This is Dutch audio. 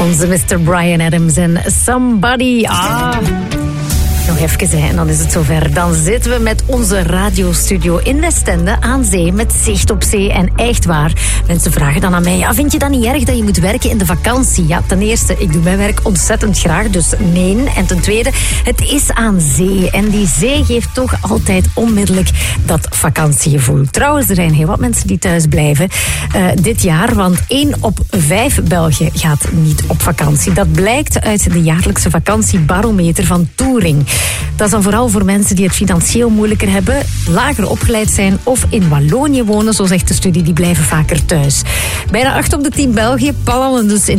Onze Mr. Bryan Adams en Somebody. Nog even en dan is het zover. Dan zitten we met onze radiostudio in Westende aan zee met zicht op zee. En echt waar, mensen vragen dan aan mij, ja, vind je dat niet erg dat je moet werken in de vakantie? Ja, ten eerste, ik doe mijn werk ontzettend graag, dus nee. En ten tweede, het is aan zee. En die zee geeft toch altijd onmiddellijk dat vakantiegevoel. Trouwens, er zijn heel wat mensen die thuis blijven dit jaar, want 1 op 5 Belgen gaat niet op vakantie. Dat blijkt uit de jaarlijkse vakantiebarometer van Touring. Dat is dan vooral voor mensen die het financieel moeilijker hebben, lager opgeleid zijn of in Wallonië wonen, zo zegt de studie, die blijven vaker thuis. Bijna 8 op de 10 Belgen plannen dus in